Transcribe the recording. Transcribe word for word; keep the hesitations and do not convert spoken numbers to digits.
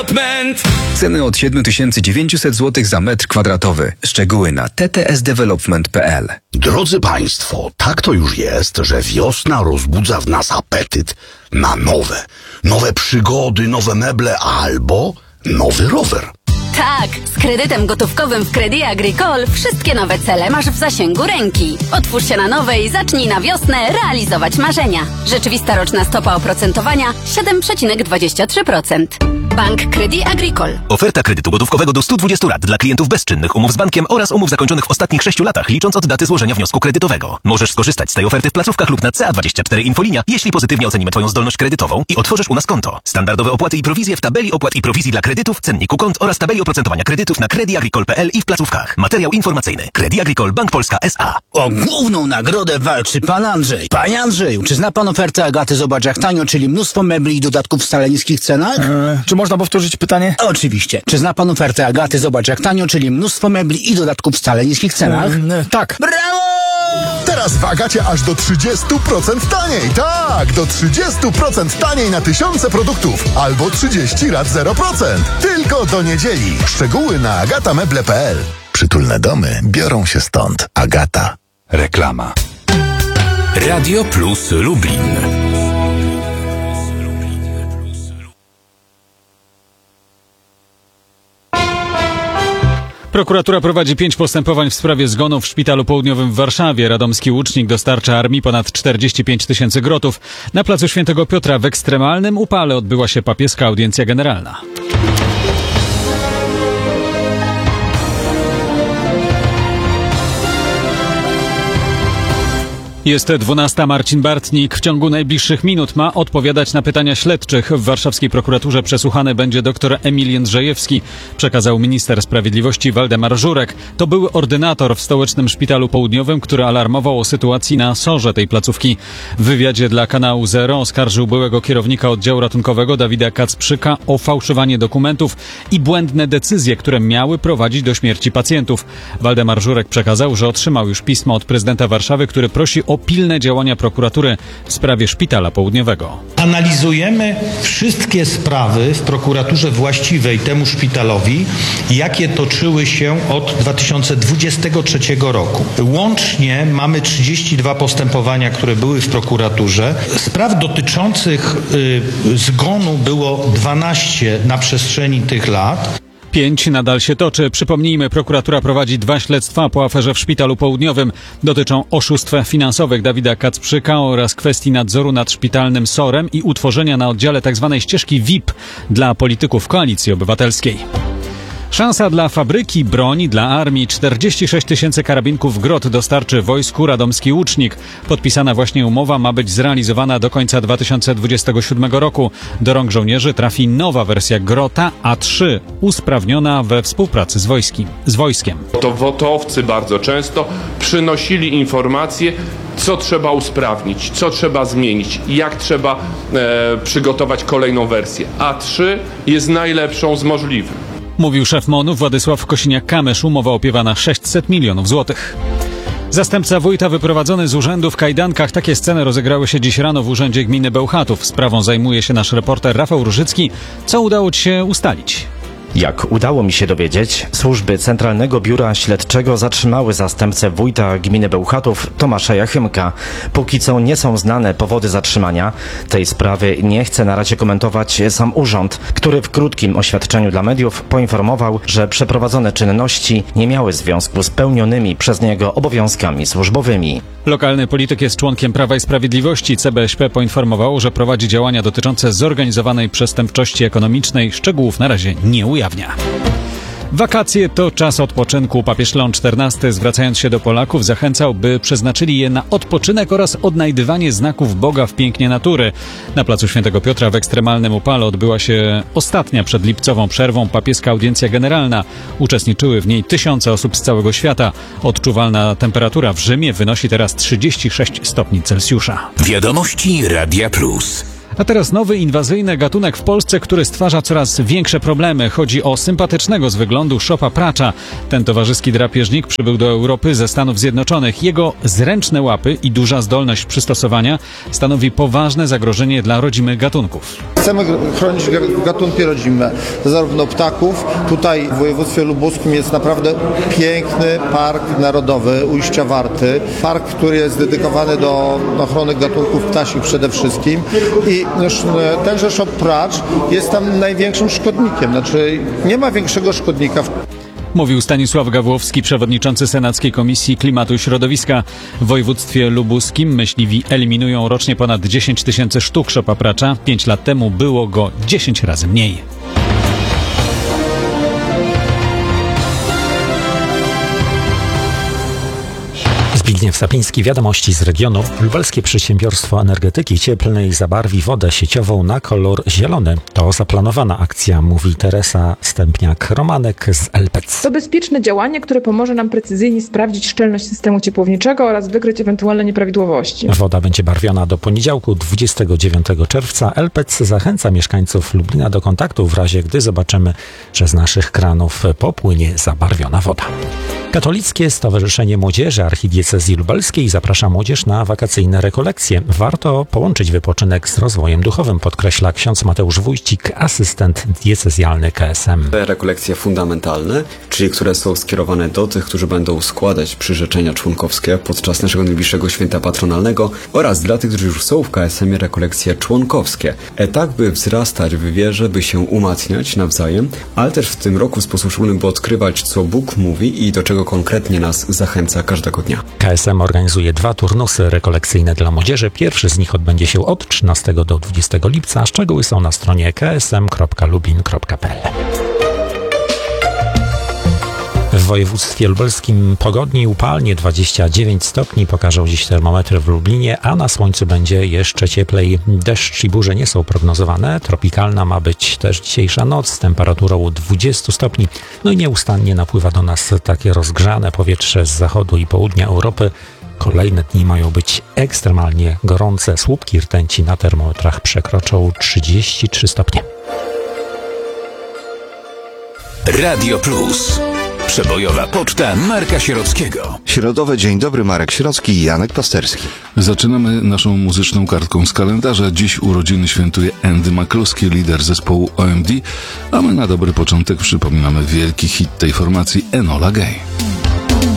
Development. Ceny od siedem tysięcy dziewięćset złotych za metr kwadratowy. Szczegóły na t t s development kropka p l. Drodzy Państwo, tak to już jest, że wiosna rozbudza w nas apetyt na nowe. Nowe przygody, nowe meble albo nowy rower. Tak, z kredytem gotówkowym w Crédit Agricole wszystkie nowe cele masz w zasięgu ręki. Otwórz się na nowe i zacznij na wiosnę realizować marzenia. Rzeczywista roczna stopa oprocentowania siedem przecinek dwadzieścia trzy procent. Bank Crédit Agricole. Oferta kredytu gotówkowego do stu dwudziestu lat dla klientów bezczynnych umów z bankiem oraz umów zakończonych w ostatnich sześciu latach, licząc od daty złożenia wniosku kredytowego. Możesz skorzystać z tej oferty w placówkach lub na C A dwadzieścia cztery Infolinia, jeśli pozytywnie ocenimy Twoją zdolność kredytową i otworzysz u nas konto. Standardowe opłaty i prowizje w tabeli opłat i prowizji dla kredytów, cenniku kont oraz tabeli oprocentowania kredytów na crédit agricole kropka p l i w placówkach. Materiał informacyjny. Crédit Agricole Bank Polska S A. O główną nagrodę walczy pan Andrzej. Panie Andrzeju, czy zna pan ofertę Agaty Zobacz jak tanio, czyli mnóstwo mebli i dodatków w wcale niskich cenach? Eee, czy można powtórzyć pytanie? Oczywiście. Czy zna pan ofertę Agaty Zobacz jak tanio, czyli mnóstwo mebli i dodatków w wcale niskich cenach? Eee, tak. Brawo! Teraz w Agacie aż do trzydziestu procent taniej. Tak, do trzydziestu procent taniej na tysiące produktów. Albo trzydzieści rat zero procent. Tylko do niedzieli. Szczegóły na agata meble kropka p l. Przytulne domy biorą się stąd. Agata. Reklama. Radio Plus Lublin. Prokuratura prowadzi pięć postępowań w sprawie zgonu w Szpitalu Południowym w Warszawie. Radomski łucznik dostarcza armii ponad czterdzieści pięć tysięcy grotów. Na placu Świętego Piotra w ekstremalnym upale odbyła się papieska audiencja generalna. Jest dwunasta. Marcin Bartnik w ciągu najbliższych minut ma odpowiadać na pytania śledczych. W warszawskiej prokuraturze przesłuchany będzie dr Emil Jędrzejewski, przekazał minister sprawiedliwości Waldemar Żurek. To były ordynator w stołecznym Szpitalu Południowym, który alarmował o sytuacji na sorze tej placówki. W wywiadzie dla kanału Zero oskarżył byłego kierownika oddziału ratunkowego Dawida Kacprzyka o fałszowanie dokumentów i błędne decyzje, które miały prowadzić do śmierci pacjentów. Waldemar Żurek przekazał, że otrzymał już pismo od prezydenta Warszawy, który prosi o pilne działania prokuratury w sprawie Szpitala Południowego. Analizujemy wszystkie sprawy w prokuraturze właściwej temu szpitalowi, jakie toczyły się od dwa tysiące dwudziestego trzeciego roku. Łącznie mamy trzydzieści dwa postępowania, które były w prokuraturze. Spraw dotyczących y, zgonu było dwanaście na przestrzeni tych lat. Pięć nadal się toczy. Przypomnijmy, prokuratura prowadzi dwa śledztwa po aferze w Szpitalu Południowym. Dotyczą oszustw finansowych Dawida Kacprzyka oraz kwestii nadzoru nad szpitalnym sorem i utworzenia na oddziale tzw. ścieżki V I P dla polityków Koalicji Obywatelskiej. Szansa dla fabryki broni dla armii. czterdzieści sześć tysięcy karabinków Grot dostarczy wojsku radomski łucznik. Podpisana właśnie umowa ma być zrealizowana do końca dwa tysiące dwudziestego siódmego roku. Do rąk żołnierzy trafi nowa wersja Grota A trzy, usprawniona we współpracy z, wojskim, z wojskiem. To wotowcy bardzo często przynosili informacje, co trzeba usprawnić, co trzeba zmienić, jak trzeba e, przygotować kolejną wersję. A trzy jest najlepszą z możliwych. Mówił szef MON-u Władysław Kosiniak-Kamysz. Umowa opiewa na sześćset milionów złotych. Zastępca wójta wyprowadzony z urzędu w kajdankach. Takie sceny rozegrały się dziś rano w urzędzie gminy Bełchatów. Sprawą zajmuje się nasz reporter Rafał Różycki. Co udało ci się ustalić? Jak udało mi się dowiedzieć, służby Centralnego Biura Śledczego zatrzymały zastępcę wójta gminy Bełchatów Tomasza Jachymka. Póki co nie są znane powody zatrzymania. Tej sprawy nie chce na razie komentować sam urząd, który w krótkim oświadczeniu dla mediów poinformował, że przeprowadzone czynności nie miały związku z pełnionymi przez niego obowiązkami służbowymi. Lokalny polityk jest członkiem Prawa i Sprawiedliwości. C B S P poinformowało, że prowadzi działania dotyczące zorganizowanej przestępczości ekonomicznej. Szczegółów na razie nie ujawnia. Wakacje to czas odpoczynku. Papież Leon czternasty, zwracając się do Polaków, zachęcał, by przeznaczyli je na odpoczynek oraz odnajdywanie znaków Boga w pięknie natury. Na placu Świętego Piotra w ekstremalnym upale odbyła się ostatnia przed lipcową przerwą papieska audiencja generalna. Uczestniczyły w niej tysiące osób z całego świata. Odczuwalna temperatura w Rzymie wynosi teraz trzydzieści sześć stopni Celsjusza. Wiadomości Radia Plus. A teraz nowy inwazyjny gatunek w Polsce, który stwarza coraz większe problemy. Chodzi o sympatycznego z wyglądu szopa pracza. Ten towarzyski drapieżnik przybył do Europy ze Stanów Zjednoczonych. Jego zręczne łapy i duża zdolność przystosowania stanowi poważne zagrożenie dla rodzimych gatunków. Chcemy chronić gatunki rodzime, zarówno ptaków. Tutaj w województwie lubuskim jest naprawdę piękny park narodowy Ujścia Warty. Park, który jest dedykowany do ochrony gatunków ptasich przede wszystkim. I tenże szop pracz jest tam największym szkodnikiem. Znaczy nie ma większego szkodnika. Mówił Stanisław Gawłowski, przewodniczący Senackiej Komisji Klimatu i Środowiska. W województwie lubuskim myśliwi eliminują rocznie ponad dziesięć tysięcy sztuk szopa pracza. Pięć lat temu było go dziesięć razy mniej. Zbigniew Sapiński, wiadomości z regionu. Lubelskie Przedsiębiorstwo Energetyki Cieplnej zabarwi wodę sieciową na kolor zielony. To zaplanowana akcja, mówi Teresa Stępniak-Romanek z L P C. To bezpieczne działanie, które pomoże nam precyzyjnie sprawdzić szczelność systemu ciepłowniczego oraz wykryć ewentualne nieprawidłowości. Woda będzie barwiona do poniedziałku, dwudziestego dziewiątego czerwca. L P C zachęca mieszkańców Lublina do kontaktu w razie, gdy zobaczymy, że z naszych kranów popłynie zabarwiona woda. Katolickie Stowarzyszenie Młodzieży Archidiecezji Lubelskiej zaprasza młodzież na wakacyjne rekolekcje. Warto połączyć wypoczynek z rozwojem duchowym, podkreśla ksiądz Mateusz Wójcik, asystent diecezjalny K S M. Rekolekcje fundamentalne, czyli które są skierowane do tych, którzy będą składać przyrzeczenia członkowskie podczas naszego najbliższego święta patronalnego, oraz dla tych, którzy już są w K S M ie, rekolekcje członkowskie. E tak, by wzrastać w wierze, by się umacniać nawzajem, ale też w tym roku w sposób szczególny, by odkrywać, co Bóg mówi i do czego konkretnie nas zachęca każdego dnia. K S M organizuje dwa turnusy rekolekcyjne dla młodzieży. Pierwszy z nich odbędzie się od trzynastego do dwudziestego lipca. Szczegóły są na stronie k s m kropka lublin kropka p l. W województwie lubelskim pogodnie i upalnie, dwadzieścia dziewięć stopni pokażą dziś termometry w Lublinie, a na słońcu będzie jeszcze cieplej. Deszcz i burze nie są prognozowane. Tropikalna ma być też dzisiejsza noc z temperaturą dwadzieścia stopni. No i nieustannie napływa do nas takie rozgrzane powietrze z zachodu i południa Europy. Kolejne dni mają być ekstremalnie gorące. Słupki rtęci na termometrach przekroczą trzydzieści trzy stopnie. Radio Plus. Przebojowa poczta Marka Sierockiego. Środowe Dzień Dobry, Marek Sierocki i Janek Pasterski. Zaczynamy naszą muzyczną kartką z kalendarza. Dziś urodziny świętuje Andy McCluskey, lider zespołu O M D, a my na dobry początek przypominamy wielki hit tej formacji Enola Gay.